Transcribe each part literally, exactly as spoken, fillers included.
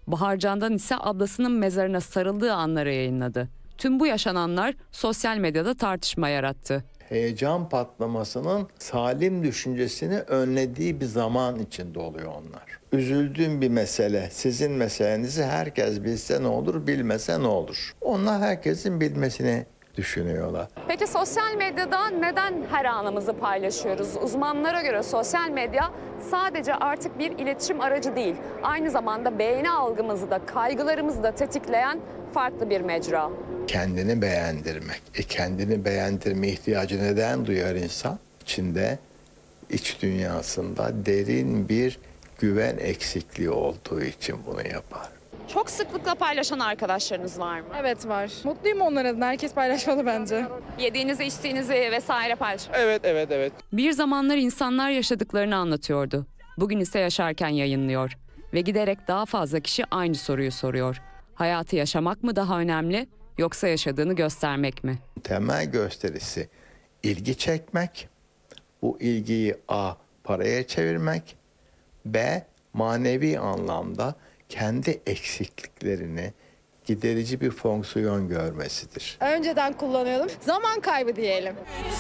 Bahar Candan ise ablasının mezarına sarıldığı anları yayınladı. Tüm bu yaşananlar sosyal medyada tartışma yarattı. Heyecan patlamasının salim düşüncesini önlediği bir zaman içinde oluyor onlar. Üzüldüğüm bir mesele, sizin meselenizi herkes bilse ne olur, bilmese ne olur? Onlar herkesin bilmesini düşünüyorlar. Peki sosyal medyada neden her anımızı paylaşıyoruz? Uzmanlara göre sosyal medya sadece artık bir iletişim aracı değil, aynı zamanda beğeni algımızı da kaygılarımızı da tetikleyen farklı bir mecra. Kendini beğendirmek. E kendini beğendirme ihtiyacı neden duyar insan? İçinde, iç dünyasında derin bir güven eksikliği olduğu için bunu yapar. Çok sıklıkla paylaşan arkadaşlarınız var mı? Evet var. Mutluyum onlar adına. Herkes paylaşmalı bence. Yediğinizi, içtiğinizi vesaire paylaşın. Evet, evet, evet. Bir zamanlar insanlar yaşadıklarını anlatıyordu. Bugün ise yaşarken yayınlıyor. Ve giderek daha fazla kişi aynı soruyu soruyor. Hayatı yaşamak mı daha önemli, yoksa yaşadığını göstermek mi? Temel gösterisi ilgi çekmek, bu ilgiyi A paraya çevirmek, B manevi anlamda kendi eksikliklerini giderici bir fonksiyon görmesidir. Önceden kullanıyordum. Zaman kaybı diyelim.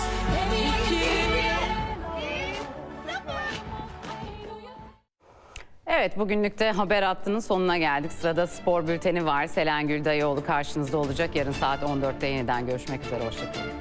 Evet, bugünlük de Haber Hattı'nın sonuna geldik. Sırada spor bülteni var. Selen Gül Dayıoğlu karşınızda olacak. Yarın saat on dörtte yeniden görüşmek üzere. Hoşçakalın.